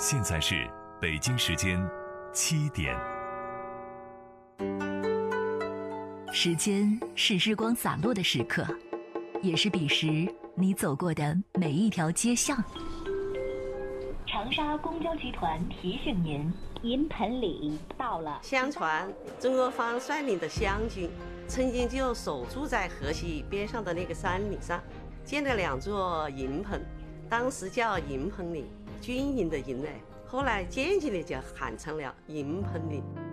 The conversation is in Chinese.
现在是北京时间7点。 时间是日光洒落的时刻，也是彼时你走过的每一条街巷。长沙公交集团提醒您， 银盆岭到了。 相传曾国藩率领的湘军曾经就守住在河西边上的那个山岭上，建了2座营棚，当时叫营棚岭，军营的营后来渐渐的就喊成了营棚岭。